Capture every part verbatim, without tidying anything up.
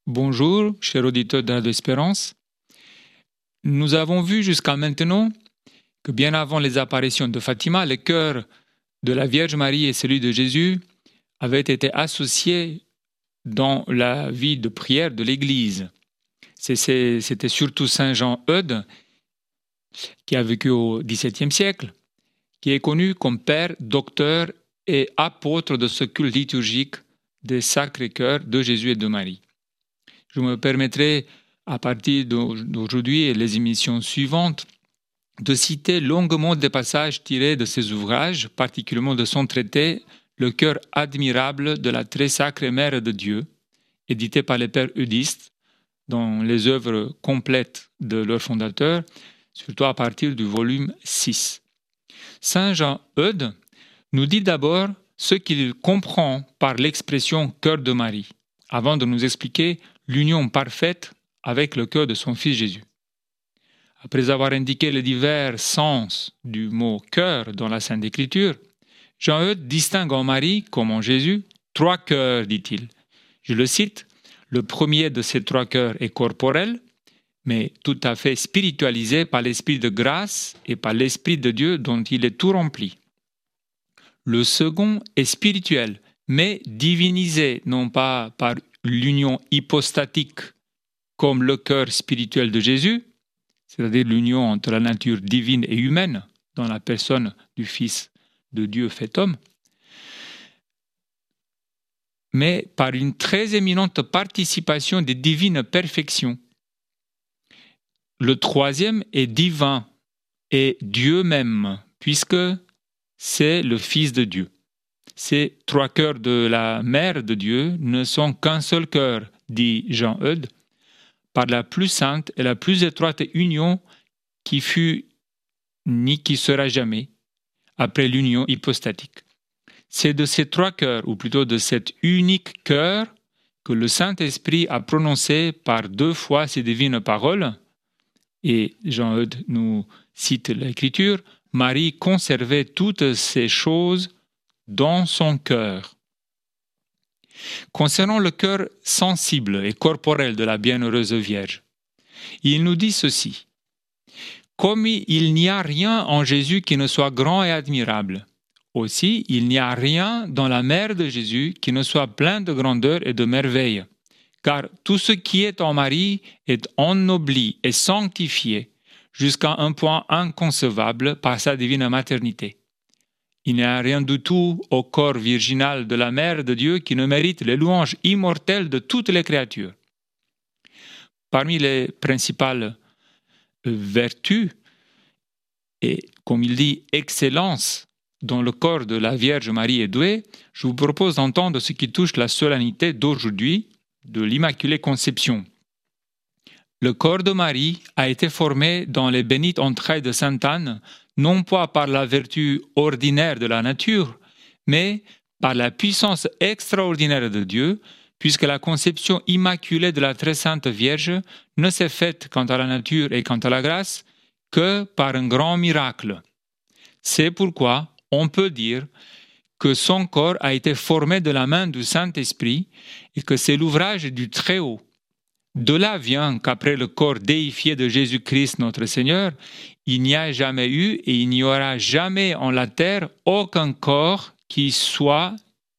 Bonjour, chers auditeurs de Radio Espérance. Nous avons vu jusqu'à maintenant que bien avant les apparitions de Fatima, le cœur de la Vierge Marie et celui de Jésus avaient été associés dans la vie de prière de l'Église. C'était surtout Saint Jean Eudes, qui a vécu au dix-septième siècle, qui est connu comme père, docteur et apôtre de ce culte liturgique des Sacré-Cœur de Jésus et de Marie. Je me permettrai, à partir d'aujourd'hui et les émissions suivantes, de citer longuement des passages tirés de ses ouvrages, particulièrement de son traité « Le cœur admirable de la très sacrée Mère de Dieu », édité par les pères eudistes, dans les œuvres complètes de leur fondateur, surtout à partir du volume six. Saint Jean Eudes nous dit d'abord ce qu'il comprend par l'expression « cœur de Marie », avant de nous expliquer l'union parfaite avec le cœur de son Fils Jésus. Après avoir indiqué les divers sens du mot « cœur » dans la Sainte Écriture, Jean Eudes distingue en Marie, comme en Jésus, trois cœurs, dit-il. Je le cite, « Le premier de ces trois cœurs est corporel, mais tout à fait spiritualisé par l'Esprit de grâce et par l'Esprit de Dieu dont il est tout rempli. Le second est spirituel, mais divinisé, non pas par l'union hypostatique comme le cœur spirituel de Jésus, c'est-à-dire l'union entre la nature divine et humaine dans la personne du Fils de Dieu fait homme, mais par une très éminente participation des divines perfections. Le troisième est divin et Dieu même, puisque c'est le Fils de Dieu. Ces trois cœurs de la Mère de Dieu ne sont qu'un seul cœur, dit Jean Eudes, par la plus sainte et la plus étroite union qui fut ni qui sera jamais, après l'union hypostatique. C'est de ces trois cœurs, ou plutôt de cet unique cœur, que le Saint-Esprit a prononcé par deux fois ses divines paroles, et Jean Eudes nous cite l'Écriture, « Marie conservait toutes ces choses dans son cœur. » Concernant le cœur sensible et corporel de la bienheureuse Vierge, il nous dit ceci. Comme il n'y a rien en Jésus qui ne soit grand et admirable, aussi il n'y a rien dans la mère de Jésus qui ne soit plein de grandeur et de merveille, car tout ce qui est en Marie est ennobli et sanctifié jusqu'à un point inconcevable par sa divine maternité. Il n'y a rien du tout au corps virginal de la Mère de Dieu qui ne mérite les louanges immortelles de toutes les créatures. Parmi les principales vertus, et comme il dit, excellence dont le corps de la Vierge Marie est doué, je vous propose d'entendre ce qui touche la solennité d'aujourd'hui de l'Immaculée Conception. Le corps de Marie a été formé dans les bénites entrailles de Sainte Anne, non pas par la vertu ordinaire de la nature, mais par la puissance extraordinaire de Dieu, puisque la conception immaculée de la très sainte Vierge ne s'est faite quant à la nature et quant à la grâce que par un grand miracle. C'est pourquoi on peut dire que son corps a été formé de la main du Saint-Esprit et que c'est l'ouvrage du Très-Haut. De là vient qu'après le corps déifié de Jésus-Christ notre Seigneur, il n'y a jamais eu et il n'y aura jamais en la terre aucun corps qui soit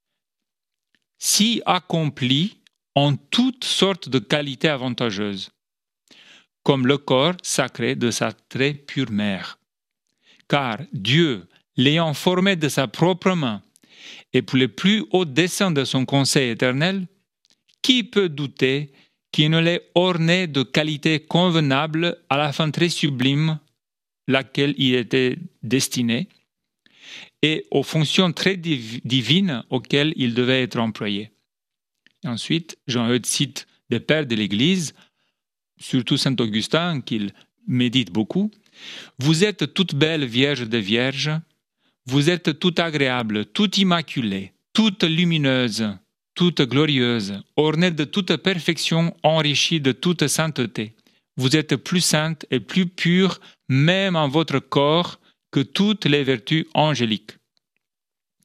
si accompli en toutes sortes de qualités avantageuses, comme le corps sacré de sa très pure mère. Car Dieu, l'ayant formé de sa propre main, et pour les plus hauts desseins de son conseil éternel, qui peut douter qu'il ne l'ait orné de qualités convenables à la fin très sublime laquelle il était destiné, et aux fonctions très div- divines auxquelles il devait être employé. Et ensuite, Jean Eudes cite des pères de l'Église, surtout Saint Augustin, qu'il médite beaucoup. « Vous êtes toute belle Vierge des Vierges, vous êtes toute agréable, toute immaculée, toute lumineuse, toute glorieuse, ornée de toute perfection, enrichie de toute sainteté. Vous êtes plus sainte et plus pure, même en votre corps, que toutes les vertus angéliques. »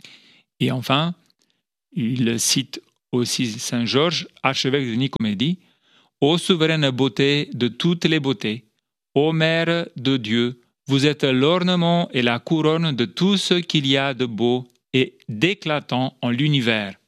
Et enfin, il cite aussi Saint Georges, archevêque de Nicomédie, Ô souveraine beauté de toutes les beautés, ô Mère de Dieu, vous êtes l'ornement et la couronne de tout ce qu'il y a de beau et d'éclatant en l'univers.